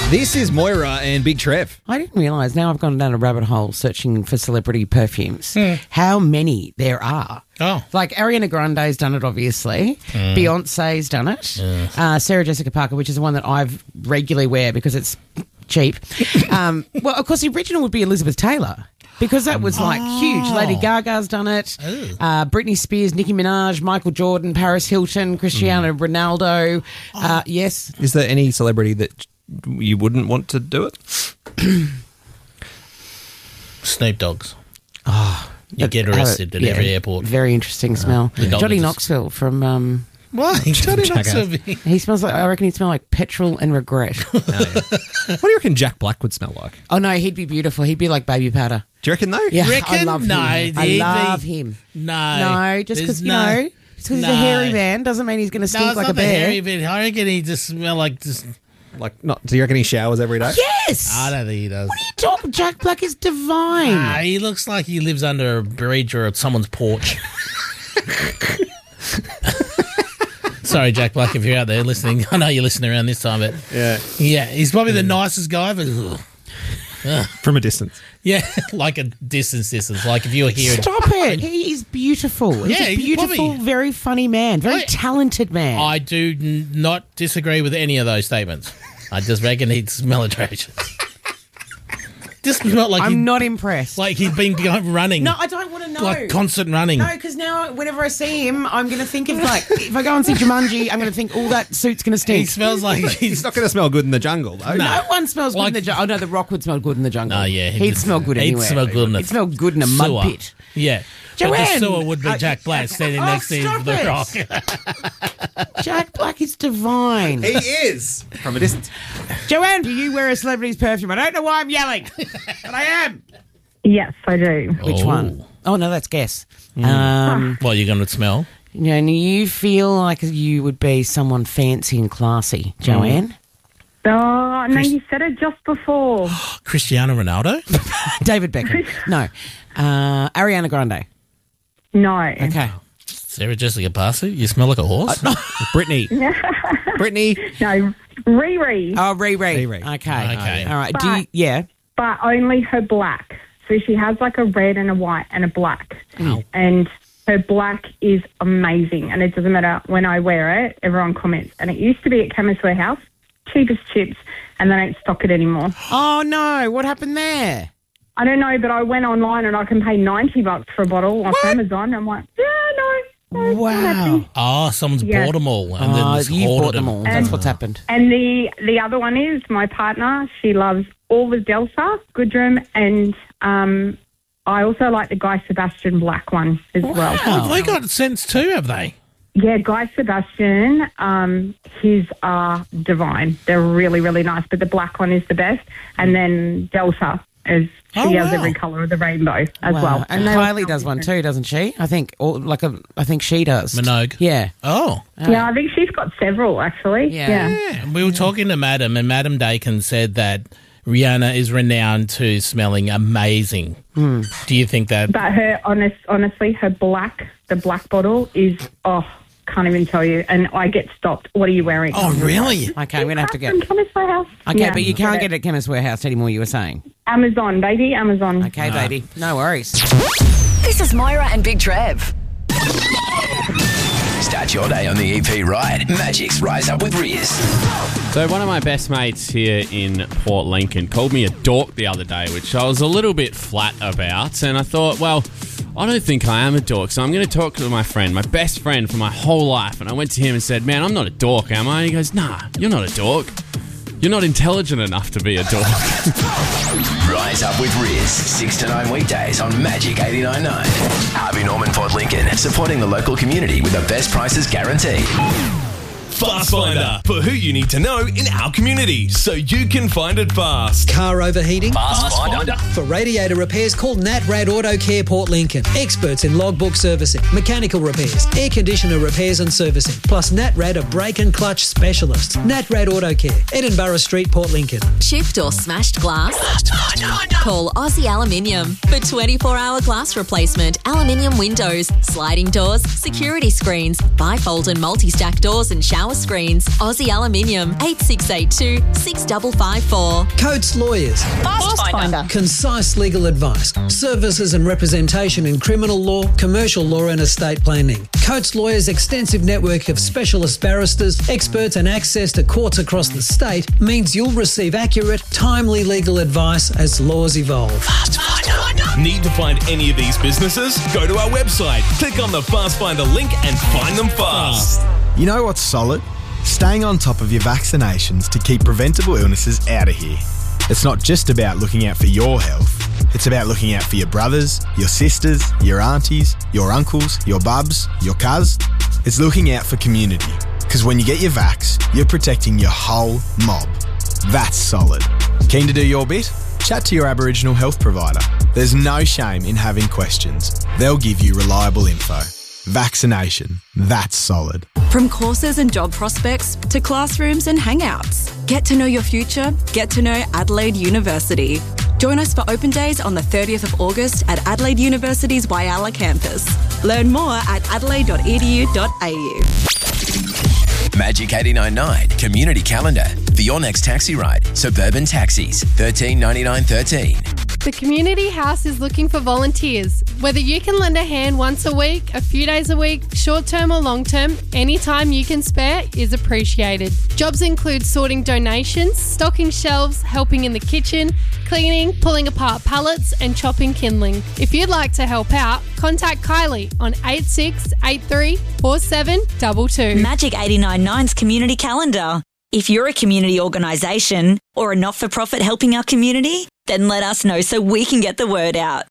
This is Moira and Big Trev. I didn't realise, now I've gone down a rabbit hole searching for celebrity perfumes, how many there are. Oh. Like Ariana Grande's done it, obviously. Beyonce's done it. Sarah Jessica Parker, which is the one that I've regularly wear because it's cheap. Well, of course, the original would be Elizabeth Taylor. Because that was like huge. Lady Gaga's done it. Britney Spears, Nicki Minaj, Michael Jordan, Paris Hilton, Cristiano Ronaldo. Yes. Is there any celebrity that you wouldn't want to do it? Snoop Dogg's. You get arrested at every airport. Very interesting smell. Johnny Knoxville from... Why? Johnny Knoxville. He smells like, I reckon he'd smell like petrol and regret. What do you reckon Jack Black would smell like? Oh, no, he'd be beautiful. He'd be like baby powder. Do you reckon though? Yeah, Reckon? I love him. No, I love him. No. No, just because, just because he's a hairy man doesn't mean he's going to stink like a bear. Hairy bit. I reckon he just smell like just... Do you reckon he showers every day? Yes! I don't think he does. What are you talking? Jack Black is divine. He looks like he lives under a bridge or at someone's porch. Sorry, Jack Black, if you're out there listening. I know you're listening around this time, but... Yeah, he's probably the nicest guy, but... From a distance. Yeah, like a distance. Like if you were here... Stop it. He is beautiful. He's a beautiful, very funny man. Very talented man. I do not disagree with any of those statements. I just reckon he'd smell atrocious. Just smell like I'm not impressed. Like he'd been running. No, I don't want to know. Like constant running. No, because now whenever I see him, I'm going to think of like, if I go and see Jumanji, I'm going to think, that suit's going to stink. He smells like he's not going to smell good in the jungle, though. No one smells good in the jungle. Oh, no, The Rock would smell good in the jungle. Oh, yeah. He'd smell good anywhere. He'd smell good in He'd smell good in a mud pit. Yeah. Joanne! But the sewer would be Jack Black standing next to The Rock. Jack Black is divine. He is. From a distance. Joanne, do you wear a celebrity's perfume? I don't know why I'm yelling, but I am. Yes, I do. Which one? Oh, no, that's guess. What are you going to smell? And you feel like you would be someone fancy and classy, Joanne? Oh, no, you said it just before. Cristiano Ronaldo? David Beckham. No. Ariana Grande. No. Okay. Sarah Jessica Parker? You smell like a horse? Brittany. Brittany. No, Riri. Oh, Riri. Riri. Okay. All right. But only her black. So she has like a red and a white and a black. And her black is amazing. And it doesn't matter when I wear it, everyone comments. And it used to be at Chemist Warehouse, cheapest chips, and they don't stock it anymore. Oh, no. What happened there? I don't know, but I went online and I can pay $90 for a bottle off Amazon. I'm like, no. Wow. Oh, someone's bought them all. And then just you hoarded bought them all. That's what's happened. And the other one is my partner. She loves all the Delta, Goodrum, and I also like the Guy Sebastian black one as well. Oh, they got scents too, have they? Yeah, Guy Sebastian, his are divine. They're really, really nice, but the black one is the best. And then Delta is... She has every colour of the rainbow as well. And Kylie does one too, doesn't she? I think she does. Minogue. Yeah. Oh. Yeah, I think she's got several, actually. Yeah. We were talking to Madam, and Madam Dakin said that Rihanna is renowned to smelling amazing. Do you think that... But her, honestly, her the black bottle is, can't even tell you. And I get stopped. What are you wearing? Oh, really? Okay, I'm going to have to get... Chemist Warehouse. Okay, but you can't get it at Chemist Warehouse anymore, you were saying? Amazon, baby, Amazon. Okay, baby. No worries. This is Moira and Big Trev. Start your day on the EP right. Magic's Rise Up with Riz. So one of my best mates here in Port Lincoln called me a dork the other day, which I was a little bit flat about. And I thought, well, I don't think I am a dork, so I'm going to talk to my friend, my best friend for my whole life. And I went to him and said, man, I'm not a dork, am I? And he goes, nah, you're not a dork. You're not intelligent enough to be a dork. Rise Up with Riz, 6 to 9 weekdays on Magic 89.9. Harvey Norman Port Lincoln, supporting the local community with the best prices guaranteed. Fast Finder, for who you need to know in our community, so you can find it fast. Car overheating? Fast Finder. For radiator repairs, call NatRad Auto Care Port Lincoln. Experts in logbook servicing, mechanical repairs, air conditioner repairs and servicing. Plus NatRad are brake and clutch specialists. NatRad Auto Care, Edinburgh Street, Port Lincoln. Chipped or smashed glass? Call Aussie Aluminium for 24-hour glass replacement, aluminium windows, sliding doors, security screens, bifold and multi-stack doors and shower screens. Aussie Aussie Aluminium, 8682 6554. Coates Lawyers. Fast Finder. Concise legal advice, services and representation in criminal law, commercial law and estate planning. Coates Lawyers' extensive network of specialist barristers, experts and access to courts across the state means you'll receive accurate, timely legal advice as laws evolve. Fast Finder. Need to find any of these businesses? Go to our website, click on the Fast Finder link and find them fast. You know what's solid? Staying on top of your vaccinations to keep preventable illnesses out of here. It's not just about looking out for your health. It's about looking out for your brothers, your sisters, your aunties, your uncles, your bubs, your cuz. It's looking out for community. Because when you get your vax, you're protecting your whole mob. That's solid. Keen to do your bit? Chat to your Aboriginal health provider. There's no shame in having questions. They'll give you reliable info. Vaccination. That's solid. From courses and job prospects to classrooms and hangouts. Get to know your future. Get to know Adelaide University. Join us for open days on the 30th of August at Adelaide University's Whyalla campus. Learn more at adelaide.edu.au. Magic 89.9 Community Calendar for your next taxi ride. Suburban Taxis, $13.99.13. The Community House is looking for volunteers. Whether you can lend a hand once a week, a few days a week, short-term or long-term, any time you can spare is appreciated. Jobs include sorting donations, stocking shelves, helping in the kitchen, cleaning, pulling apart pallets and chopping kindling. If you'd like to help out, contact Kylie on 8683 4722. Magic 89.9's Community Calendar. If you're a community organisation or a not-for-profit helping our community, then let us know so we can get the word out.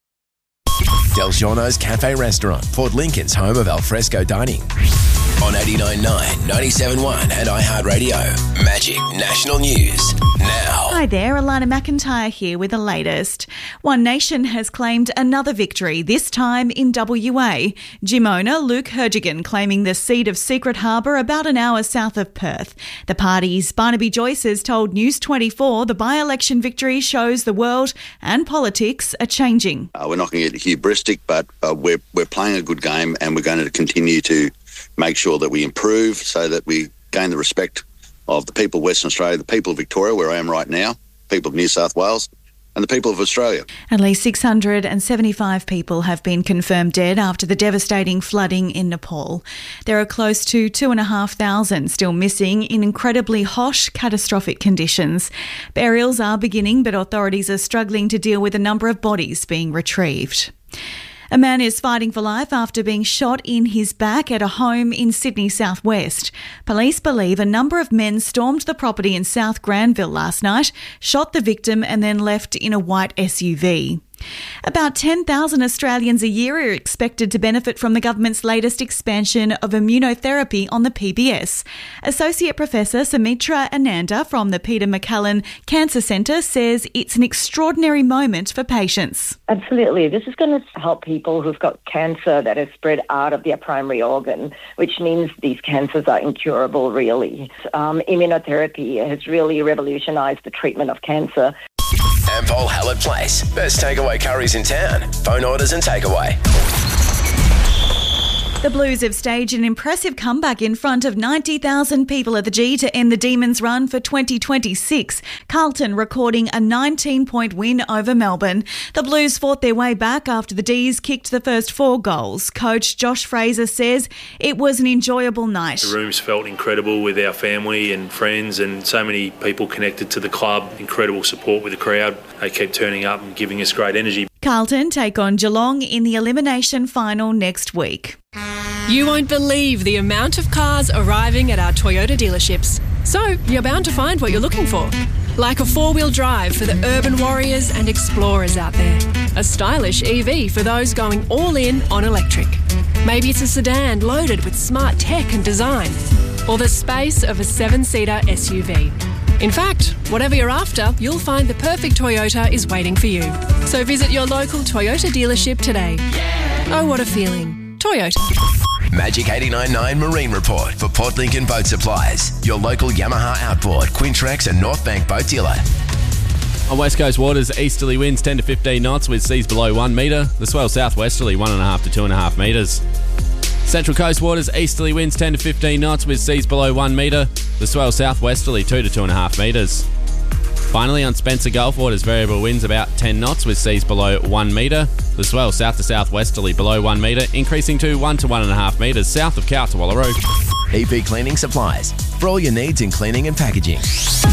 Del Giorno's Cafe Restaurant, Port Lincoln's home of alfresco dining. On 89.9, 97.1 and iHeartRadio. Magic National News now. Hi there, Alana McIntyre here with the latest. One Nation has claimed another victory, this time in WA. Gym owner Luke Hergigan claiming the seat of Secret Harbour about an hour south of Perth. The party's Barnaby Joyce has told News 24 the by-election victory shows the world and politics are changing. We're not going to get hubristic, but we're playing a good game and we're going to continue to make sure that we improve so that we gain the respect of the people of Western Australia, the people of Victoria, where I am right now, people of New South Wales, and the people of Australia. At least 675 people have been confirmed dead after the devastating flooding in Nepal. There are close to 2,500 still missing in incredibly harsh, catastrophic conditions. Burials are beginning, but authorities are struggling to deal with a number of bodies being retrieved. A man is fighting for life after being shot in his back at a home in Sydney southwest. Police believe a number of men stormed the property in South Granville last night, shot the victim and then left in a white SUV. About 10,000 Australians a year are expected to benefit from the government's latest expansion of immunotherapy on the PBS. Associate Professor Sumitra Ananda from the Peter MacCallum Cancer Centre says it's an extraordinary moment for patients. Absolutely. This is going to help people who've got cancer that has spread out of their primary organ, which means these cancers are incurable, really. Immunotherapy has really revolutionised the treatment of cancer. Ampol Hallett Place. Best takeaway curries in town. Phone orders and takeaway. The Blues have staged an impressive comeback in front of 90,000 people at the G to end the Demons' run for 2026. Carlton recording a 19-point win over Melbourne. The Blues fought their way back after the D's kicked the first 4 goals. Coach Josh Fraser says it was an enjoyable night. The rooms felt incredible with our family and friends and so many people connected to the club. Incredible support with the crowd. They keep turning up and giving us great energy. Carlton take on Geelong in the elimination final next week. You won't believe the amount of cars arriving at our Toyota dealerships. So you're bound to find what you're looking for. Like a 4-wheel drive for the urban warriors and explorers out there. A stylish EV for those going all in on electric. Maybe it's a sedan loaded with smart tech and design. Or the space of a 7-seater SUV. In fact, whatever you're after, you'll find the perfect Toyota is waiting for you. So visit your local Toyota dealership today. Oh, what a feeling. Toyota. Magic 89.9 Marine Report for Port Lincoln Boat Supplies. Your local Yamaha Outboard, Quintrex and North Bank boat dealer. On West Coast waters, easterly winds 10 to 15 knots with seas below 1 metre. The swell southwesterly 1.5 to 2.5 metres. Central Coast waters, easterly winds 10 to 15 knots with seas below 1 metre. The swell southwesterly 2 to 2.5 metres. Finally, on Spencer Gulf, waters variable winds about 10 knots with seas below 1 metre. The swell south to southwesterly below 1 metre, increasing to 1 to 1.5 metres south of Cow to Wallaroo. EP Cleaning Supplies, for all your needs in cleaning and packaging.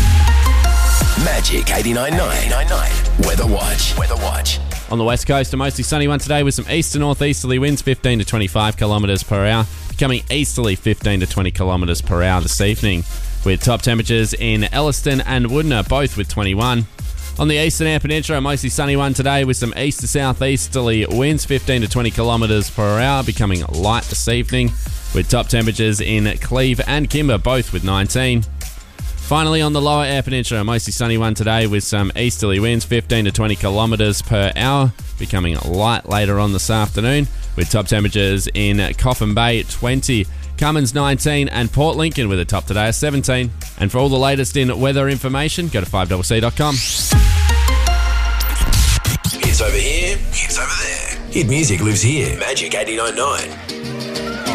Magic 89.9. Weather Watch. On the west coast, a mostly sunny one today with some east to northeasterly winds 15 to 25 kilometres per hour, becoming easterly 15 to 20 kilometres per hour this evening, with top temperatures in Elliston and Woodner, both with 21. On the eastern Eyre Peninsula, a mostly sunny one today with some east to southeasterly winds 15 to 20 kilometres per hour, becoming light this evening, with top temperatures in Cleve and Kimber, both with 19. Finally, on the lower Eyre Peninsula, a mostly sunny one today with some easterly winds 15 to 20 kilometres per hour, becoming light later on this afternoon, with top temperatures in Coffin Bay 20, Cummins 19 and Port Lincoln with a top today of 17. And for all the latest in weather information, go to 5cc.com. Hits over here, hits over there. Hit music lives here. Magic 89.9.